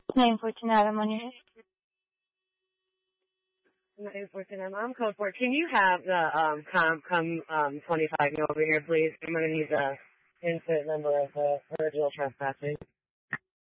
949, I'm on your 949, I'm code 4. Can you have the, come 25 over here, please? I'm gonna need the incident number of the original trespassing.